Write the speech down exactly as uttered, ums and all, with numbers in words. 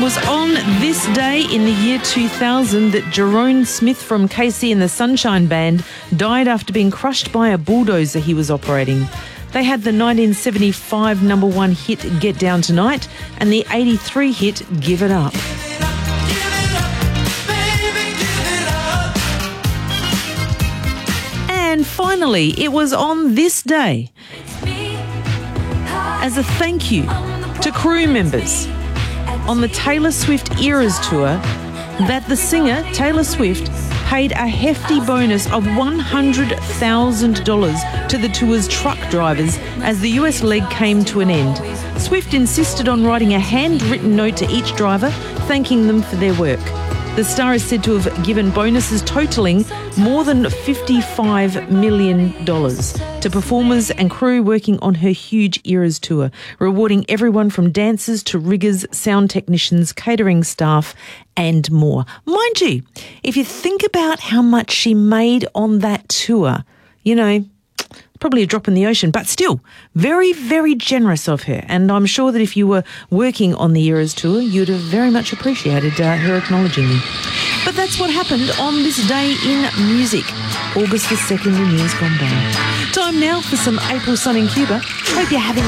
was on this day in the year two thousand that Jerome Smith from Casey and the Sunshine Band died after being crushed by a bulldozer he was operating. They had the nineteen seventy-five number one hit Get Down Tonight and the eighty-three hit Give It Up. And finally, it was on this day, as a thank you to crew members on the Taylor Swift Eras Tour, that the singer, Taylor Swift, paid a hefty bonus of one hundred thousand dollars to the tour's truck drivers as the U S leg came to an end. Swift insisted on writing a handwritten note to each driver, thanking them for their work. The star is said to have given bonuses totalling more than fifty-five million dollars to performers and crew working on her huge Eras tour, rewarding everyone from dancers to riggers, sound technicians, catering staff, and more. Mind you, if you think about how much she made on that tour, you know, probably a drop in the ocean, but still very, very generous of her. And I'm sure that if you were working on the Eras tour, you'd have very much appreciated uh, her acknowledging you. But that's what happened on this day in music, August the second in years gone by. Time now for some April sun in Cuba. Hope you're having